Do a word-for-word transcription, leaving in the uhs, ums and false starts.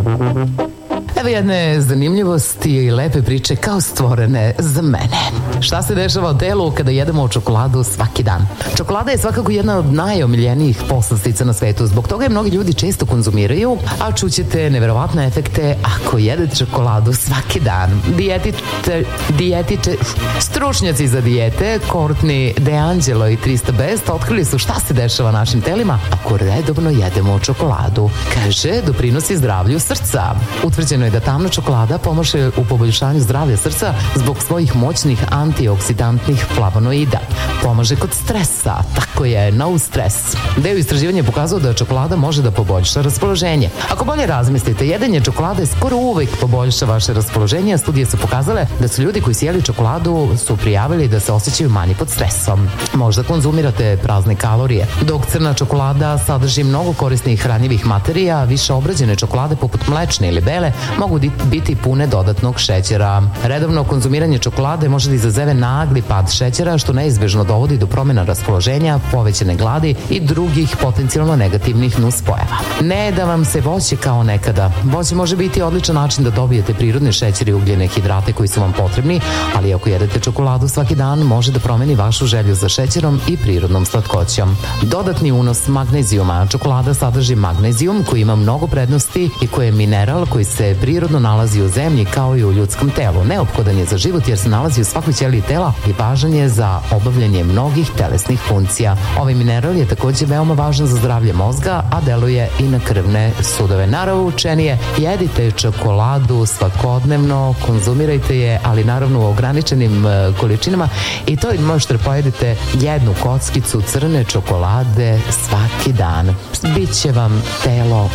Evo jedne zanimljivosti i lepe priče kao stvorene za mene. Šta se dešava u telu kada jedemo čokoladu svaki dan? Čokolada je svakako jedna od najomiljenijih poslastica na svetu. Zbog toga je mnogi ljudi često konzumiraju, a čućete neverovatne efekte ako jedete čokoladu svaki dan. Dijetiče, dijetiče, stručnjaci za dijete Courtney DeAngelo i Trista Best otkrili su šta se dešava našim telima ako redovno jedemo čokoladu. Kaže, doprinosi zdravlju srca. Utvrđeno je da tamna čokolada pomaže u poboljšanju zdravlja srca zbog svojih moćnih antioksidantnih flavonoida. Pomaže kod stresa, tako je, no stres. Deo istraživanja je pokazao da čokolada može da poboljša raspoloženje. Ako bolje razmislite, jedenje čokolade skoro uvek poboljša vaše raspoloženje, a studije su pokazale da su ljudi koji su jeli čokoladu su prijavili da se osjećaju manje pod stresom. Možda konzumirate prazne kalorije. Dok crna čokolada sadrži mnogo korisnih hranjivih materija, više obrađene čokolade poput mlečne ili bele mogu biti pune dodatnog šećera. Redovno konzumiranje čokolade može da izazove nagli pad šećera, što neizbežno dovodi do promjena raspoloženja, povećane gladi i drugih potencijalno negativnih nuspojava. Ne da vam se voće kao nekada. Voće može biti odličan način da dobijete prirodne šećere i ugljene hidrate koji su vam potrebni, ali ako jedete čokoladu svaki dan, može da promeni vašu želju za šećerom i prirodnom slatkoćom. Dodatni unos magnezijuma. Čokolada sadrži magnezijum koji ima mnogo prednosti i koji je mineral koji se prirodno nalazi u zemlji kao i u ljudskom telu. Neophodan je za život jer se nalazi u svakoj ćeliji tela i važan je za obavljanje mnogih telesnih funkcija. Ovaj mineral je takođe veoma važan za zdravlje mozga, a deluje i na krvne sudove. Naravčenije, jedite čokoladu svakodnevno, konzumirajte je, ali naravno u ograničenim količinama i to možete pojedite jednu kockicu crne čokolade svaki dan. Biće vam telo